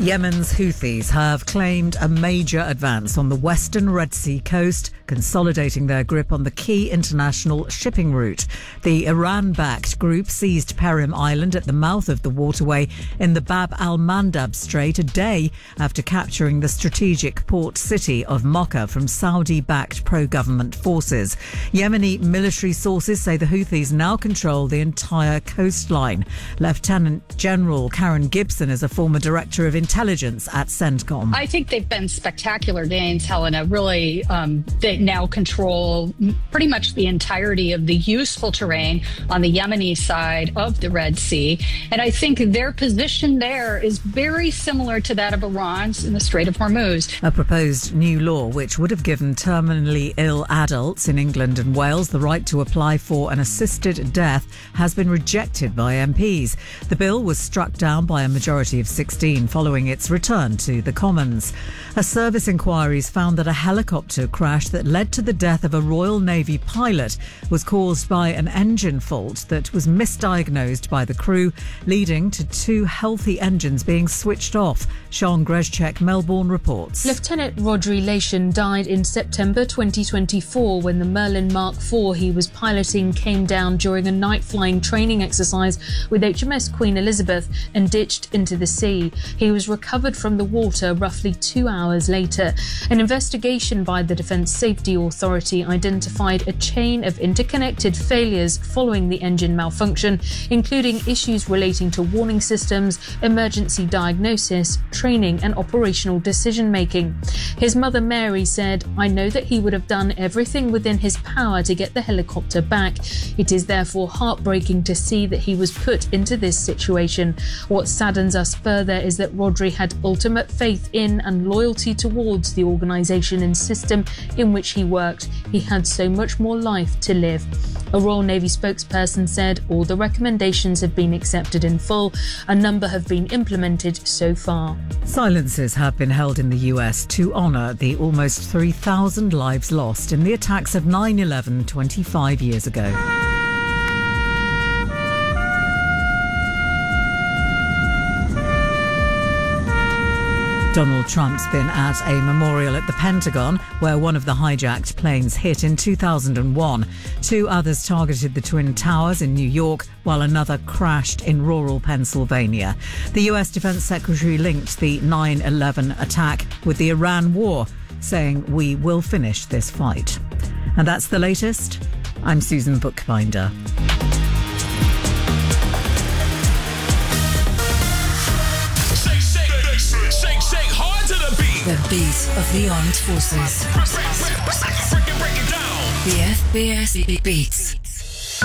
Yemen's Houthis have claimed a major advance on the western Red Sea coast, consolidating their grip on the key international shipping route. The Iran-backed group seized Perim Island at the mouth of the waterway in the Bab al-Mandab Strait a day after capturing the strategic port city of Mocha from Saudi-backed pro-government forces. Yemeni military sources say the Houthis now control the entire coastline. Lieutenant General Karen Gibson is a former director of intelligence at CENTCOM. I think they've been spectacular gains, Helena. Really, they now control pretty much the entirety of the useful terrain on the Yemeni side of the Red Sea. And I think their position there is very similar to that of Iran's in the Strait of Hormuz. A proposed new law which would have given terminally ill adults in England and Wales the right to apply for an assisted death has been rejected by MPs. The bill was struck down by a majority of 16 following its return to the Commons. A service inquiries found that a helicopter crash that led to the death of a Royal Navy pilot was caused by an engine fault that was misdiagnosed by the crew, leading to 2 healthy engines being switched off. Sean Grezchek, Melbourne reports. Lieutenant Rodri Lation died in September 2024 when the Merlin Mark IV he was piloting came down during a night flying training exercise with HMS Queen Elizabeth and ditched into the sea. He was recovered from the water roughly 2 hours later. An investigation by the Defence Safety Authority identified a chain of interconnected failures following the engine malfunction, including issues relating to warning systems, emergency diagnosis, training and operational decision-making. His mother Mary said, "I know that he would have done everything within his power to get the helicopter back. It is therefore heartbreaking to see that he was put into this situation. What saddens us further is that Rodri had ultimate faith in and loyalty towards the organisation and system in which he worked. He had so much more life to live." A Royal Navy spokesperson said all the recommendations have been accepted in full. A number have been implemented so far. Silences have been held in the US to honour the almost 3,000 lives lost in the attacks of 9/11 25 years ago. Donald Trump's been at a memorial at the Pentagon where one of the hijacked planes hit in 2001. 2 others targeted the Twin Towers in New York, while another crashed in rural Pennsylvania. The US Defense Secretary linked the 9/11 attack with the Iran war, saying, "We will finish this fight." And that's the latest. I'm Susan Bookbinder. The beat of the armed forces. The FBS Beats.